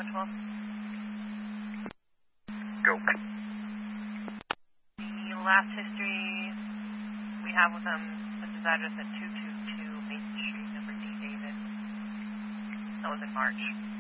Nashville. Go. The last history we have with them, this is address at 222 Main Street, number D, David. That was in March.